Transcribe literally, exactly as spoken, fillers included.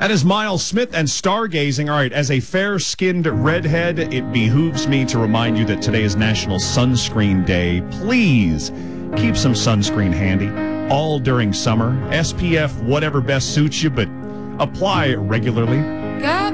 That is Miles Smith and Stargazing. All right, as a fair-skinned redhead, it behooves me to remind you that today is National Sunscreen Day. Please keep some sunscreen handy all during summer. S P F, whatever best suits you, but apply it regularly. God.